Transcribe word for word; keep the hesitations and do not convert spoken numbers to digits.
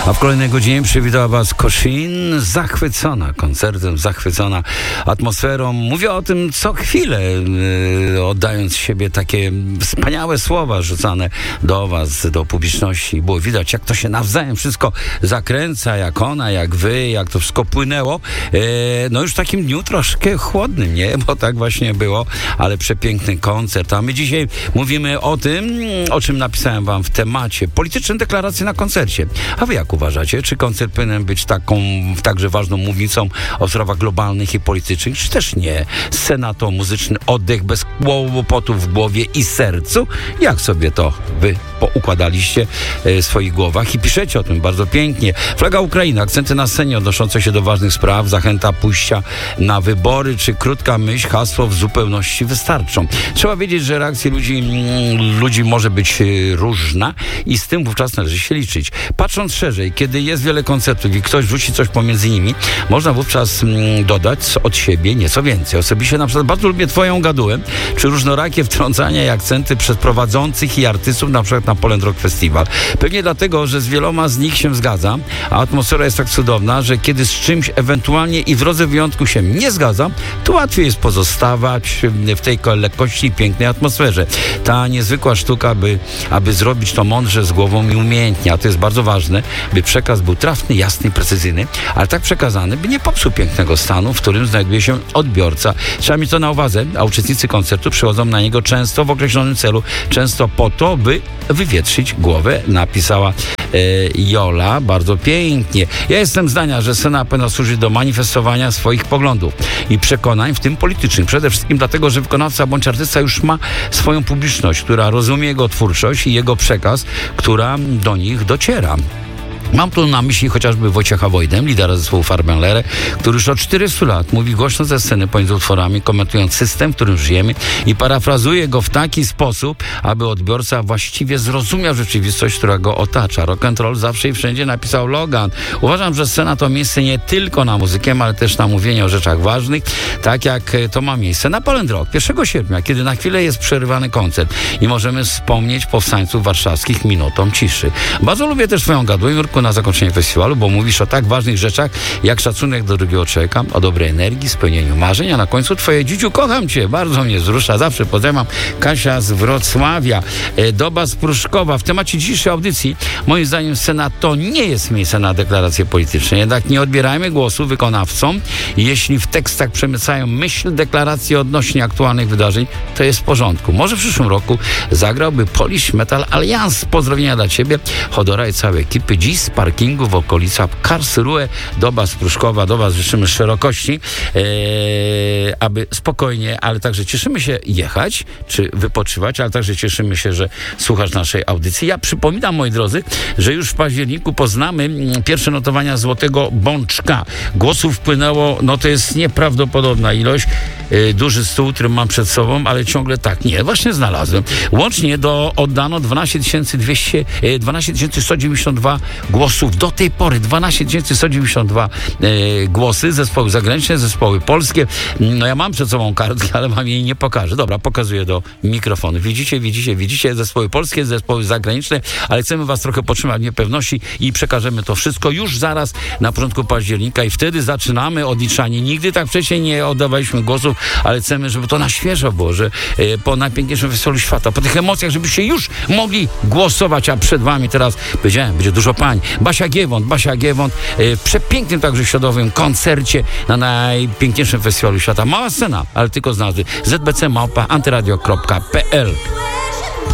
A w kolejnej godzinie przywitała Was Koszin, zachwycona koncertem, zachwycona atmosferą. Mówię o tym co chwilę, yy, oddając siebie takie wspaniałe słowa rzucane do Was, do publiczności. Było widać, jak to się nawzajem wszystko zakręca, jak ona, jak Wy, jak to wszystko płynęło. Yy, no już w takim dniu troszkę chłodnym, nie? Bo tak właśnie było, ale przepiękny koncert. A my dzisiaj mówimy o tym, o czym napisałem Wam w temacie. Polityczne deklaracje na koncercie. A Wy jak uważacie? Czy koncert powinien być taką także ważną mównicą o sprawach globalnych i politycznych, czy też nie? Scena to muzyczny oddech bez kłopotów w głowie i sercu. Jak sobie to Wy poukładaliście w swoich głowach i piszecie o tym bardzo pięknie. Flaga Ukrainy, akcenty na scenie odnoszące się do ważnych spraw, zachęta pójścia na wybory, czy krótka myśl, hasło w zupełności wystarczą. Trzeba wiedzieć, że reakcja ludzi, ludzi może być różna i z tym wówczas należy się liczyć. Patrząc szerzej, kiedy jest wiele koncertów i ktoś rzuci coś pomiędzy nimi, można wówczas dodać od siebie nieco więcej. Osobiście na przykład bardzo lubię Twoją gadułę, czy różnorakie wtrącania i akcenty przez prowadzących i artystów, na przykład na Poland Rock Festival. Pewnie dlatego, że z wieloma z nich się zgadzam, a atmosfera jest tak cudowna, że kiedy z czymś ewentualnie i w drodze wyjątku się nie zgadzam, to łatwiej jest pozostawać w tej lekkości i pięknej atmosferze. Ta niezwykła sztuka, by, aby zrobić to mądrze, z głową i umiejętnie, a to jest bardzo ważne, by przekaz był trafny, jasny, precyzyjny, ale tak przekazany, by nie popsuł pięknego stanu, w którym znajduje się odbiorca. Trzeba mieć to na uwadze, a uczestnicy koncertu przychodzą na niego często w określonym celu, często po to, by wywietrzyć głowę, napisała e, Jola bardzo pięknie. Ja jestem zdania, że scena powinna służyć do manifestowania swoich poglądów i przekonań, w tym politycznych. Przede wszystkim dlatego, że wykonawca bądź artysta już ma swoją publiczność, która rozumie jego twórczość i jego przekaz, która do nich dociera. Mam tu na myśli chociażby Wojciecha Wojdę, lidera zespołu Farbenlere, który już od czterystu lat mówi głośno ze sceny pomiędzy utworami, komentując system, w którym żyjemy i parafrazuje go w taki sposób, aby odbiorca właściwie zrozumiał rzeczywistość, która go otacza. Rock and roll zawsze i wszędzie, napisał Logan. Uważam, że scena to miejsce nie tylko na muzykę, ale też na mówienie o rzeczach ważnych, tak jak to ma miejsce na Poland Rock pierwszego sierpnia, kiedy na chwilę jest przerywany koncert i możemy wspomnieć powstańców warszawskich minutą ciszy. Bardzo lubię też Twoją gadułę, Jurku, na zakończenie festiwalu, bo mówisz o tak ważnych rzeczach, jak szacunek do drugiego człowieka, o dobrej energii, spełnieniu marzeń, a na końcu Twoje dzidziu, kocham Cię, bardzo mnie wzrusza, zawsze pozdrawiam. Kasia z Wrocławia, e, Doba z Pruszkowa. W temacie dzisiejszej audycji, moim zdaniem, scena to nie jest miejsce na deklaracje polityczne, jednak nie odbierajmy głosu wykonawcom, jeśli w tekstach przemycają myśl, deklaracje odnośnie aktualnych wydarzeń, to jest w porządku. Może w przyszłym roku zagrałby Polish Metal Alliance. Pozdrowienia dla Ciebie, Hodora i całej ekipy. Dziś z parkingu w okolicach Karlsruhe, Doba z Pruszkowa. Do Was życzymy szerokości, ee, aby spokojnie, ale także cieszymy się jechać, czy wypoczywać, ale także cieszymy się, że słuchasz naszej audycji. Ja przypominam, moi drodzy, że już w październiku poznamy pierwsze notowania Złotego Bączka. Głosów wpłynęło, no to jest nieprawdopodobna ilość. Yy, duży stół, który mam przed sobą, ale ciągle tak. Nie, właśnie znalazłem. Łącznie do oddano dwanaście tysięcy dwieście, dwanaście tysięcy sto dziewięćdziesiąt dwa głosów. Do tej pory dwanaście tysięcy sto dziewięćdziesiąt dwa e, głosy, zespoły zagraniczne, zespoły polskie. No ja mam przed sobą kartkę, ale wam jej nie pokażę. Dobra, pokazuję do mikrofonu. Widzicie, widzicie, widzicie zespoły polskie, zespoły zagraniczne, ale chcemy was trochę podtrzymać w niepewności i przekażemy to wszystko już zaraz na początku października i wtedy zaczynamy odliczanie. Nigdy tak wcześniej nie oddawaliśmy głosów, ale chcemy, żeby to na świeżo było, że e, po najpiękniejszym festiwalu świata, po tych emocjach, żebyście już mogli głosować, a przed wami teraz, powiedziałem, będzie dużo pań. Basia Giewont, Basia Giewont w przepięknym także środowym koncercie na najpiękniejszym festiwalu świata. Mała scena, ale tylko z nazwy z b c małpa antyradio kropka p l.